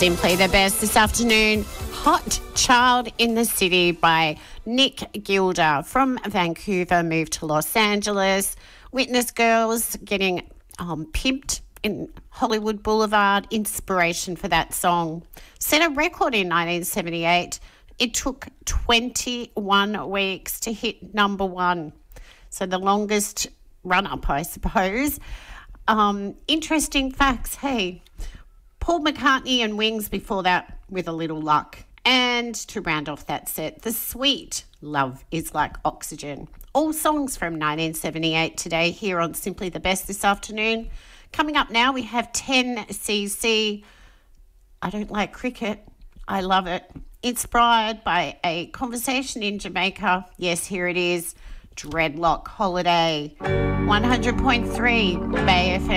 Simply the Best this afternoon. Hot Child in the City by Nick Gilder from Vancouver, moved to Los Angeles. Witness Girls getting pimped in Hollywood Boulevard. Inspiration for that song. Set a record in 1978. It took 21 weeks to hit number one. So the longest run-up, I suppose. Interesting facts. Hey, Paul McCartney and Wings before that, With a Little Luck. And to round off that set, The Sweet, Love is Like Oxygen. All songs from 1978 today here on Simply the Best this afternoon. Coming up now, we have 10cc. I don't like cricket. I love it. Inspired by a conversation in Jamaica. Yes, here it is. Dreadlock Holiday. 100.3 Bay FM.